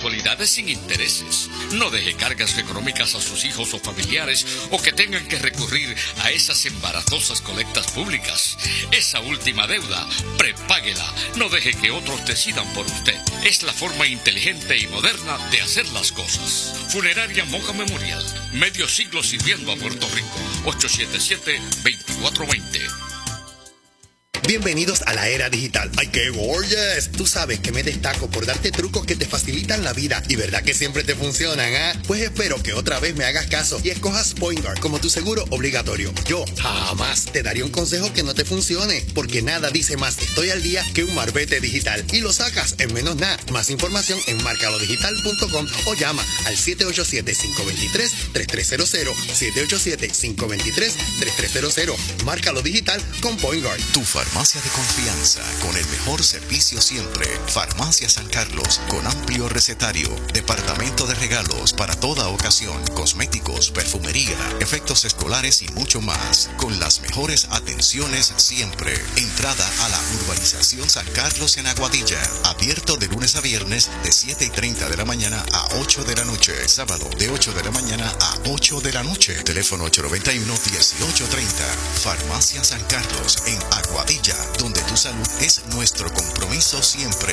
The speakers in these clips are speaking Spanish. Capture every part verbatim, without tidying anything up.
mensualidades sin intereses. No deje cargas económicas a sus hijos o familiares o que tengan que recurrir a esas embarazosas colectas públicas. Esa última deuda, prepáguela. No deje que otros decidan por usted. Es la forma inteligente y moderna de hacer las cosas. Funeraria Moca Memorial. Medio siglo sirviendo a Puerto Rico. ocho siete siete, dos cuatro dos cero. Bienvenidos a la era digital. ¡Ay, qué gorgeous! Tú sabes que me destaco por darte trucos que te facilitan la vida y verdad que siempre te funcionan, ¿ah? ¿eh? Pues espero que otra vez me hagas caso y escojas PointGuard como tu seguro obligatorio. Yo jamás te daría un consejo que no te funcione, porque nada dice más estoy al día que un marbete digital y lo sacas en menos nada. Más información en marcalo digital punto com o llama al siete ocho siete, cinco dos tres, tres tres cero cero, siete ocho siete, cinco dos tres, tres tres cero cero. Márcalo digital con PointGuard. Tu farmacia de confianza con el mejor servicio siempre. Farmacia San Carlos con amplio recetario, departamento de regalos para toda ocasión, cosméticos, perfumería, efectos escolares y mucho más. Con las mejores atenciones siempre. Entrada a la urbanización San Carlos en Aguadilla. Abierto de lunes a viernes de siete y treinta de la mañana a ocho de la noche. Sábado de ocho de la mañana a ocho de la noche. Teléfono ocho nueve uno, uno ocho tres cero. Farmacia San Carlos en Aguadilla, donde tu salud es nuestro compromiso siempre.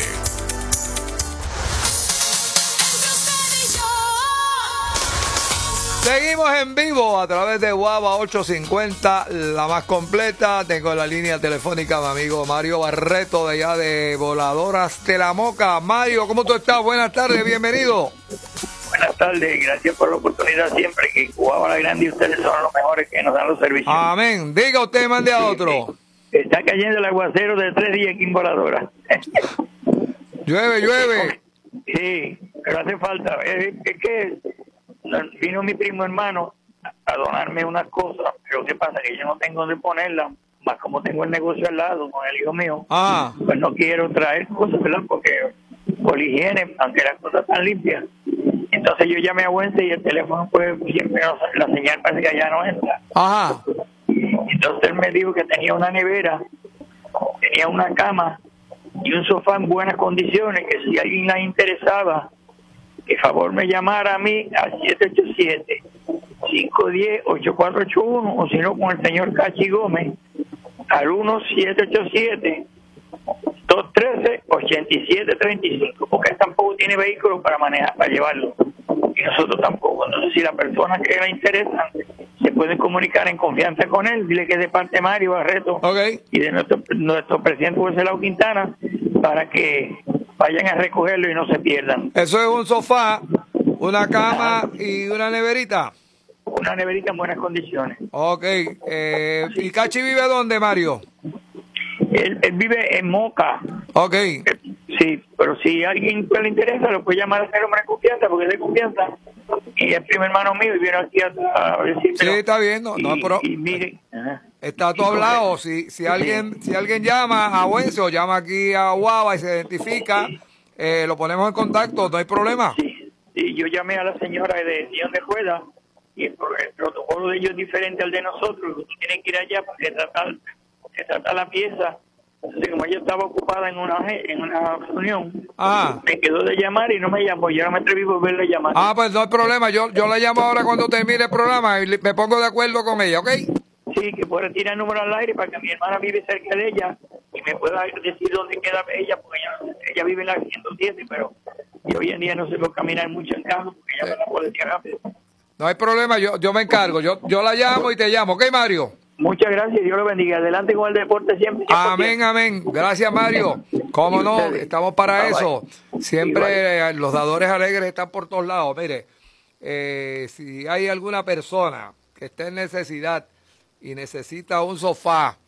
Seguimos en vivo a través de Guava ochocientos cincuenta, la más completa. Tengo en la línea telefónica a mi amigo Mario Barreto de allá de Voladoras de la Moca. Mario, ¿cómo tú estás? Buenas tardes, bienvenido. Buenas tardes, gracias por la oportunidad siempre. Que Guava la Grande y ustedes son los mejores que nos dan los servicios. Amén. Diga usted, mande a otro. Está cayendo el aguacero de tres días aquí en Voladora. Llueve, llueve. Sí, pero hace falta. Es, es que vino mi primo hermano a donarme unas cosas, pero ¿qué pasa? Que yo no tengo dónde ponerlas, más como tengo el negocio al lado con el hijo mío, ah. pues no quiero traer cosas, ¿verdad? Porque por higiene, aunque las cosas están limpias. Entonces yo llamé a Wences y el teléfono, pues siempre no, la señal parece que ya no entra. Ajá. Entonces él me dijo que tenía una nevera, tenía una cama y un sofá en buenas condiciones, que si alguien la interesaba, que favor me llamara a mí al siete ocho siete, cinco uno cero, ocho cuatro ocho uno, o si no con el señor Cachi Gómez al uno siete ocho siete, dos uno tres, ocho siete tres cinco, porque él tampoco tiene vehículo para manejar, para llevarlo, y nosotros tampoco. Entonces si la persona que le interesa se puede comunicar en confianza con él, dile que es de parte de Mario Barreto, okay, y de nuestro nuestro presidente José Lau Quintana, para que vayan a recogerlo y no se pierdan. Eso es un sofá, una cama y una neverita. Una neverita en buenas condiciones. Ok. Eh, ¿Y Cachi vive dónde, Mario? Él, él vive en Moca. Ok. Eh, sí, pero si a alguien le interesa, lo puede llamar a ese hombre de confianza, porque es de confianza. Y es primo hermano mío y viene aquí a, a decir. Sí, está bien. No, y, no, pero y mire, ajá. Está todo hablado. Si, si alguien si alguien llama a Wences o llama aquí a Guava y se identifica, eh, lo ponemos en contacto, no hay problema. Sí, sí, yo llamé a la señora de Dion de Rueda y el, el protocolo de ellos es diferente al de nosotros. Tienen que ir allá para que tratar, que tratar la pieza. Entonces, como ella estaba ocupada en una en una reunión, Ajá. me quedó de llamar y no me llamó. Yo no me atreví a volverle a llamar. Ah, pues no hay problema. Yo yo la llamo ahora cuando termine el programa y me pongo de acuerdo con ella, ¿ok? Sí, que pueda tirar el número al aire para que mi hermana vive cerca de ella y me pueda decir dónde queda ella, porque ella, ella vive en la ciento siete, pero yo hoy en día no se puede caminar mucho en carro porque ella me la puede tirar rápido. No hay problema, yo yo me encargo. Yo yo la llamo y te llamo, ¿ok, Mario? Muchas gracias, Dios lo bendiga. Adelante con el deporte siempre. siempre Amén, amén. Gracias, Mario. Cómo no, estamos para bye, eso. Bye. Siempre bye. Los dadores alegres están por todos lados. Mire, eh, si hay alguna persona que esté en necesidad y necesita un sofá,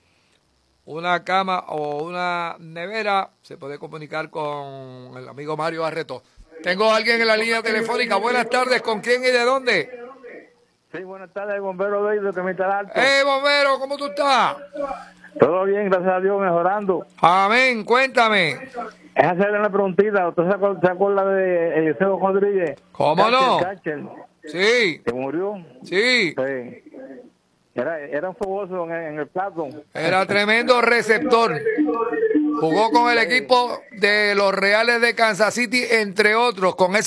una cama o una nevera, se puede comunicar con el amigo Mario Barreto. Tengo a alguien en la línea telefónica. Buenas tardes, ¿con quién y de dónde? Sí, buenas tardes, bombero David de Temita Alto. ¡Eh, bombero! ¿Cómo tú estás? Todo bien, gracias a Dios, mejorando. Amén, cuéntame. Es hacerle una preguntita. ¿Usted se acuerda, se acuerda de Eliseo Rodríguez? ¿Cómo Cácher, no? Cácher. Sí. ¿Se murió? Sí. Sí. Era, era un fogoso en, en el plato. Era tremendo receptor. Jugó con el equipo de los Reales de Kansas City, entre otros, con ese